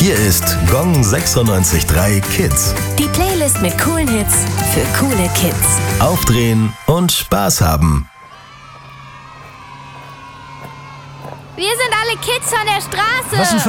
Hier ist Gong 96.3 Kids. Die Playlist mit coolen Hits für coole Kids. Aufdrehen und Spaß haben. Wir sind alle Kids von der Straße. Was ein